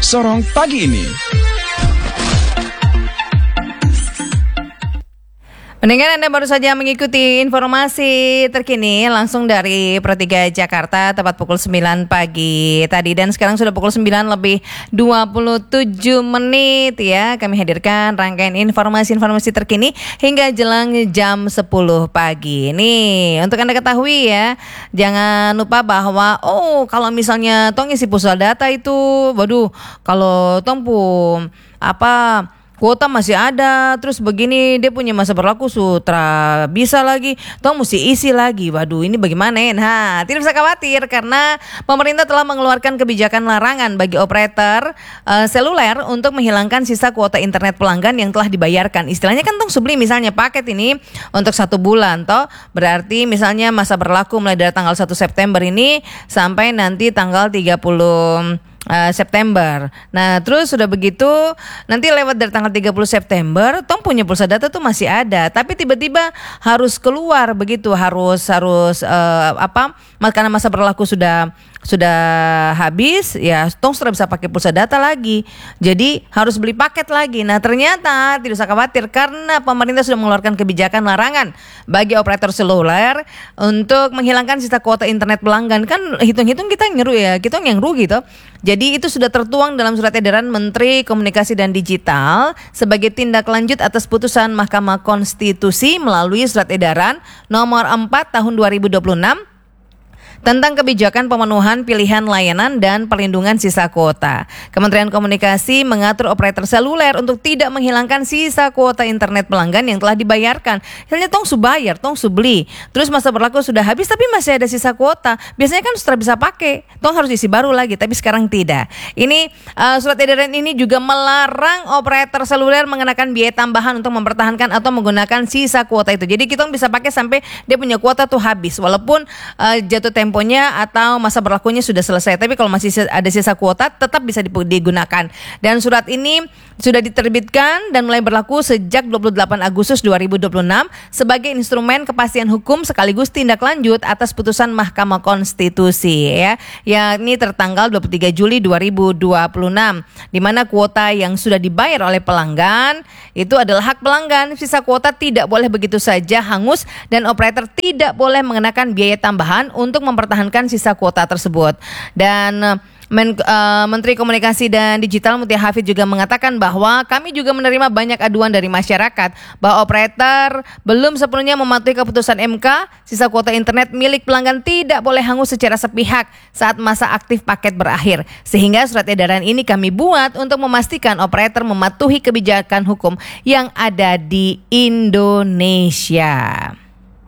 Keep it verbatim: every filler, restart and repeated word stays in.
Sorong pagi ini. Pendengar, Anda baru saja mengikuti informasi terkini langsung dari Pro tiga Jakarta tepat pukul sembilan pagi tadi, dan sekarang sudah pukul sembilan lebih dua puluh tujuh menit ya. Kami hadirkan rangkaian informasi-informasi terkini hingga jelang jam sepuluh pagi. Nih, untuk Anda ketahui ya, jangan lupa bahwa oh kalau misalnya tong isi pulsa data itu, waduh, kalau tong pun apa kuota masih ada, terus begini dia punya masa berlaku sutra bisa lagi, toh mesti isi lagi. Waduh, ini bagaimana ya? Nah, tidak usah khawatir karena pemerintah telah mengeluarkan kebijakan larangan bagi operator uh, seluler untuk menghilangkan sisa kuota internet pelanggan yang telah dibayarkan. Istilahnya kan tong subli misalnya paket ini untuk satu bulan, toh berarti misalnya masa berlaku mulai dari tanggal satu September ini sampai nanti tanggal tiga puluh Uh, September. Nah, terus sudah begitu nanti lewat dari tanggal tiga puluh September, tong punya pulsa data tuh masih ada, tapi tiba-tiba harus keluar begitu, harus harus uh, apa? Karena masa berlaku sudah sudah habis, ya tong sudah bisa pakai pulsa data lagi. Jadi harus beli paket lagi. Nah, ternyata tidak usah khawatir karena pemerintah sudah mengeluarkan kebijakan larangan bagi operator seluler untuk menghilangkan sisa kuota internet pelanggan. Kan hitung-hitung kita ngeru ya, kita yang rugi toh. Jadi itu sudah tertuang dalam surat edaran Menteri Komunikasi dan Digital sebagai tindak lanjut atas putusan Mahkamah Konstitusi melalui surat edaran nomor empat tahun dua ribu dua puluh enam tentang kebijakan pemenuhan pilihan layanan dan perlindungan sisa kuota. Kementerian Komunikasi mengatur operator seluler untuk tidak menghilangkan sisa kuota internet pelanggan yang telah dibayarkan. Misalnya tong su bayar, tong su beli, terus masa berlaku sudah habis tapi masih ada sisa kuota. Biasanya kan sudah bisa pakai, tong harus isi baru lagi, tapi sekarang tidak. Ini uh, surat edaran ini juga melarang operator seluler mengenakan biaya tambahan untuk mempertahankan atau menggunakan sisa kuota itu. Jadi kita bisa pakai sampai dia punya kuota tuh habis, walaupun uh, jatuh tempo atau masa berlakunya sudah selesai, tapi kalau masih ada sisa kuota tetap bisa digunakan. Dan surat ini sudah diterbitkan dan mulai berlaku sejak dua puluh delapan Agustus dua ribu dua puluh enam sebagai instrumen kepastian hukum sekaligus tindak lanjut atas putusan Mahkamah Konstitusi ya, yakni tertanggal dua puluh tiga Juli dua ribu dua puluh enam, di mana kuota yang sudah dibayar oleh pelanggan itu adalah hak pelanggan. Sisa kuota tidak boleh begitu saja hangus dan operator tidak boleh mengenakan biaya tambahan untuk mempertahankan sisa kuota tersebut. Dan Men, uh, Menteri Komunikasi dan Digital Mutia Hafid juga mengatakan bahwa kami juga menerima banyak aduan dari masyarakat bahwa operator belum sepenuhnya mematuhi keputusan M K. Sisa kuota internet milik pelanggan tidak boleh hangus secara sepihak saat masa aktif paket berakhir. Sehingga surat edaran ini kami buat untuk memastikan operator mematuhi kebijakan hukum yang ada di Indonesia.